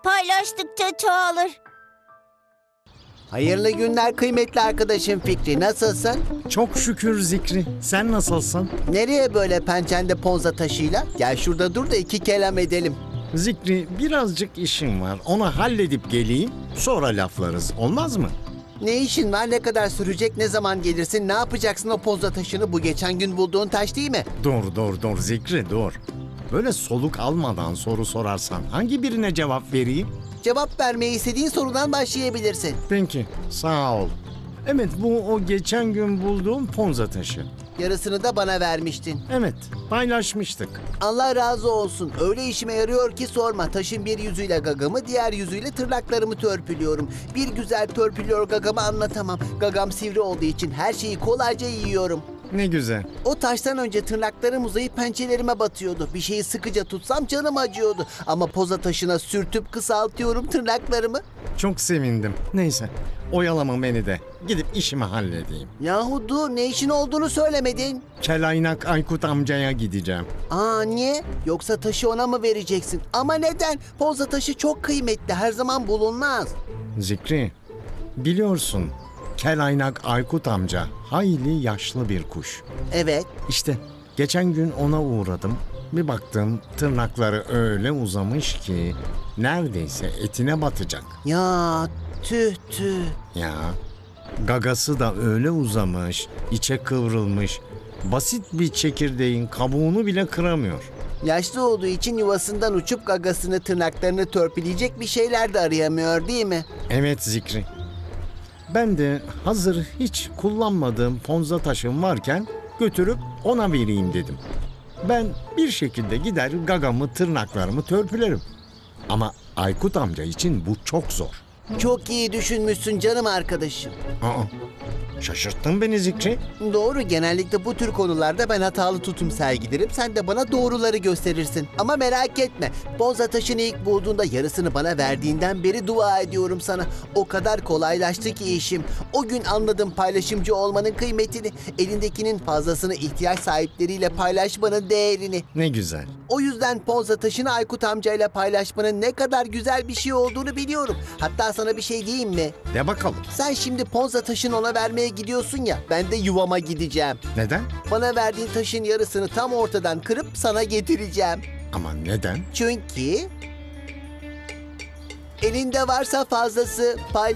Paylaştıkça çoğalır. Hayırlı günler kıymetli arkadaşım Fikri. Nasılsın? Çok şükür Zikri. Sen nasılsın? Nereye böyle pençende ponza taşıyla? Gel şurada dur da iki kelam edelim. Zikri, birazcık işim var. Onu halledip geleyim. Sonra laflarız. Olmaz mı? Ne işin var? Ne kadar sürecek? Ne zaman gelirsin? Ne yapacaksın o ponza taşını? Bu geçen gün bulduğun taş değil mi? Dur Zikri, dur. Böyle soluk almadan soru sorarsan hangi birine cevap vereyim? Cevap vermeyi istediğin sorudan başlayabilirsin. Peki, sağ ol. Evet, bu o geçen gün bulduğum ponza taşı. Yarısını da bana vermiştin. Evet, paylaşmıştık. Allah razı olsun. Öyle işime yarıyor ki sorma. Taşın bir yüzüyle gagamı, diğer yüzüyle tırnaklarımı törpülüyorum. Bir güzel törpülüyor gagamı anlatamam. Gagam sivri olduğu için her şeyi kolayca yiyorum. Ne güzel. O taştan önce tırnaklarım uzayıp pençelerime batıyordu. Bir şeyi sıkıca tutsam canım acıyordu. Ama poza taşına sürtüp kısaltıyorum tırnaklarımı. Çok sevindim. Neyse, oyalama beni de. Gidip işimi halledeyim. Yahu dur, ne işin olduğunu söylemedin. Kelaynak Aykut amcaya gideceğim. Niye? Yoksa taşı ona mı vereceksin? Ama neden? Poza taşı çok kıymetli, her zaman bulunmaz. Zikri, biliyorsun Kelaynak Aykut amca hayli yaşlı bir kuş. Evet. İşte geçen gün ona uğradım. Bir baktım tırnakları öyle uzamış ki neredeyse etine batacak. Ya tüh. Ya gagası da öyle uzamış, içe kıvrılmış. Basit bir çekirdeğin kabuğunu bile kıramıyor. Yaşlı olduğu için yuvasından uçup gagasını, tırnaklarını törpüleyecek bir şeyler de arayamıyor değil mi? Evet Zikri. Ben de hazır hiç kullanmadığım ponza taşım varken götürüp ona vereyim dedim. Ben bir şekilde gider gagamı, tırnaklarımı törpülerim. Ama Aykut amca için bu çok zor. Çok iyi düşünmüşsün canım arkadaşım. Şaşırttın beni Zikri. Doğru, genellikle bu tür konularda ben hatalı tutum sergilerim. Sen de bana doğruları gösterirsin. Ama merak etme. Ponza taşını ilk bulduğunda yarısını bana verdiğinden beri dua ediyorum sana. O kadar kolaylaştı ki işim. O gün anladım paylaşımcı olmanın kıymetini. Elindekinin fazlasını ihtiyaç sahipleriyle paylaşmanın değerini. Ne güzel. O yüzden ponza taşını Aykut amcayla paylaşmanın ne kadar güzel bir şey olduğunu biliyorum. Hatta sana bir şey diyeyim mi? De bakalım. Sen şimdi ponza taşını ona vermeye gidiyorsun ya, ben de yuvama gideceğim. Neden? Bana verdiğin taşın yarısını tam ortadan kırıp sana getireceğim. Ama neden? Çünkü elinde varsa fazlası